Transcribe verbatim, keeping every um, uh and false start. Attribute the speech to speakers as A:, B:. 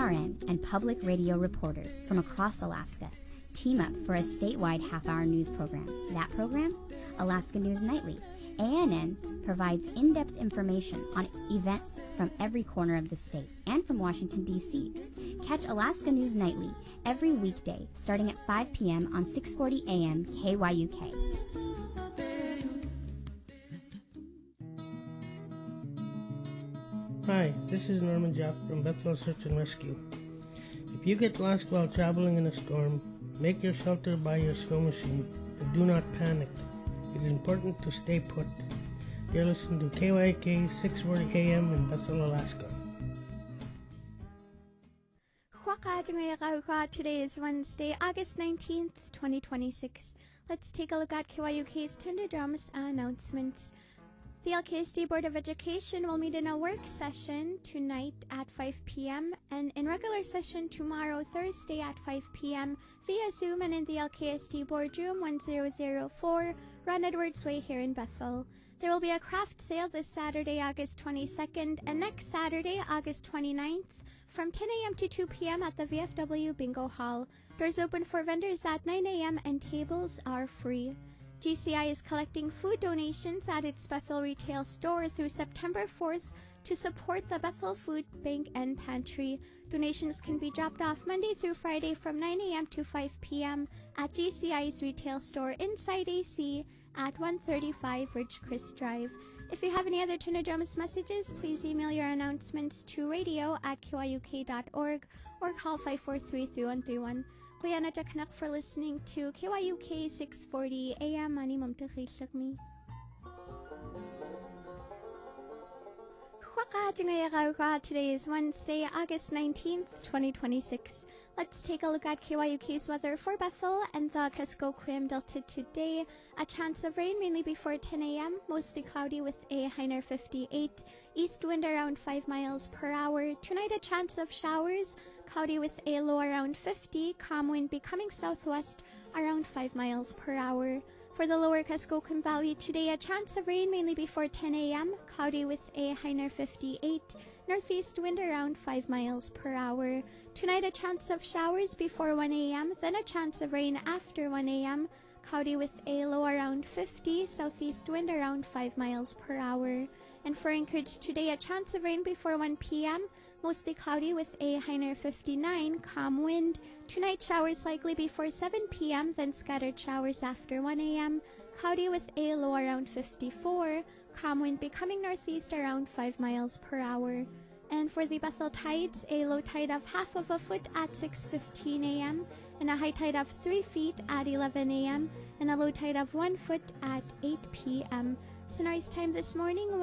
A: R N and public radio reporters from across Alaska team up for a statewide half-hour news program. That program? Alaska News Nightly. A N N provides in-depth information on events from every corner of the state and from Washington, D C Catch Alaska News Nightly every weekday starting at five p.m. on six forty A M K Y U K.
B: Hi, this is Norman Japp from Bethel Search and Rescue. If you get lost while traveling in a storm, make your shelter by your snow machine, and do not panic. It is important to stay put. You're listening to K Y K six forty A M in Bethel, Alaska.
C: Today is Wednesday, August nineteenth, twenty twenty-six. Let's take a look at K Y U K's Tender Dramas announcements. The L K S D Board of Education will meet in a work session tonight at five p.m. and in regular session tomorrow, Thursday at five p.m. via Zoom and in the L K S D Boardroom one thousand four, Ron Edwards Way here in Bethel. There will be a craft sale this Saturday, August twenty-second, and next Saturday, August twenty-ninth, from ten a.m. to two p.m. at the V F W Bingo Hall. Doors open for vendors at nine a.m. and tables are free. G C I is collecting food donations at its Bethel retail store through September fourth to support the Bethel Food Bank and Pantry. Donations can be dropped off Monday through Friday from nine a.m. to five p.m. at G C I's retail store inside A C at one thirty-five Ridgecrest Drive. If you have any other Tender Dramas messages, please email your announcements to radio at K Y U K dot org or call five four three, three one three one. Kuya na Kanak for listening to K Y U K six forty A M. Mani mamtakishak mi. Today is Wednesday, August nineteenth, twenty twenty-six. Let's take a look at K Y U K's weather for Bethel and the Kuskokwim Delta today. A chance of rain mainly before ten a.m., mostly cloudy with a high near fifty-eight. East wind around five miles per hour. Tonight a chance of showers, cloudy with a low around fifty. Calm wind becoming southwest around five miles per hour. For the lower Kuskokwim Valley today, a chance of rain mainly before ten a.m., cloudy with a high near fifty-eight. Northeast wind around five miles per hour. Tonight a chance of showers before one a.m., then a chance of rain after one a.m., cloudy with a low around fifty, southeast wind around five miles per hour. And for Anchorage today, a chance of rain before one p.m., mostly cloudy with a high near fifty-nine, calm wind. Tonight showers likely before seven p.m., then scattered showers after one a.m., cloudy with a low around fifty-four, calm wind becoming northeast around five miles per hour. And for the Bethel tides, a low tide of half of a foot at six fifteen a.m., and a high tide of three feet at eleven a.m., and a low tide of one foot at eight p.m. Sunrise time this morning